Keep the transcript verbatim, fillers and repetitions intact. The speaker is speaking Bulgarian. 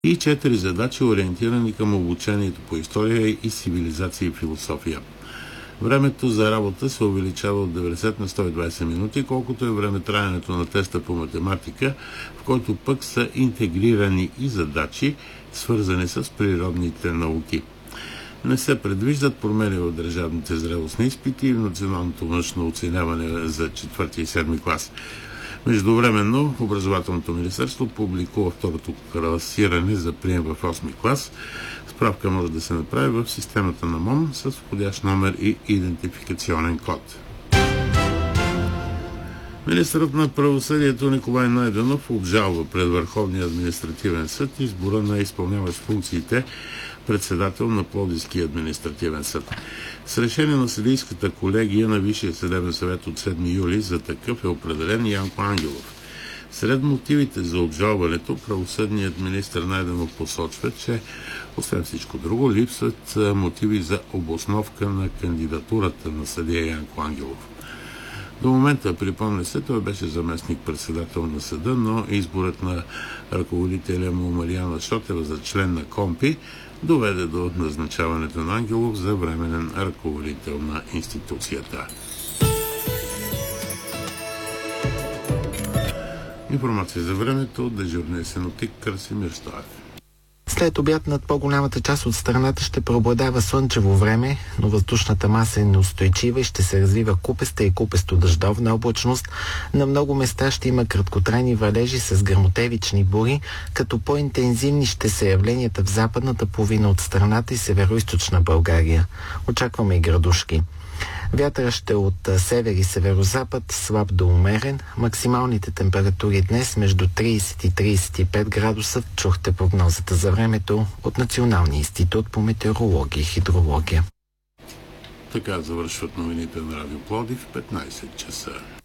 и четири задачи, ориентирани към обучението по история и цивилизация и философия. Времето за работа се увеличава от деветдесет на сто и двадесет минути, колкото е времетраенето на теста по математика, в който пък са интегрирани и задачи, свързани с природните науки. Не се предвиждат промени в държавните зрелостни изпити и в националното външно оценяване за четвърти и седми клас. Междувременно Образователното министерство публикува второто класиране за прием в осми клас. Справка може да се направи в системата на МОН с входящ номер и идентификационен код. Министърът на правосъдието Николай Найденов обжалва пред Върховния административен съд избора на изпълняващ функциите председател на Пловдивския административен съд. С решение на съдийската колегия на Висшия съдебен съвет от седми юли за такъв е определен Янко Ангелов. Сред мотивите за обжалването правосъдният министър Найденов посочва, че освен всичко друго липсват мотиви за обосновка на кандидатурата на съдия Янко Ангелов. До момента, припомня се, той беше заместник-председател на съда, но изборът на ръководителя му Мариана Шотева за член на КОНПИ доведе до назначаването на Ангелов за временен ръководител на институцията. Информация за времето от дежурния синоптик Красимир Стоев. След обяд над по-голямата част от страната ще преобладава слънчево време, но въздушната маса е неустойчива и ще се развива купеста и купесто дъждовна облачност. На много места ще има краткотрайни валежи с гръмотевични бури, като по-интензивни ще са явленията в западната половина от страната и североизточна България. Очакваме и градушки. Вятъра ще е от север и северозапад, слаб до умерен. Максималните температури днес между тридесет и тридесет и пет градуса. Чухте прогнозата за времето от Националния институт по метеорология и хидрология. Така завършват новините на Радио Пловдив в петнадесет часа.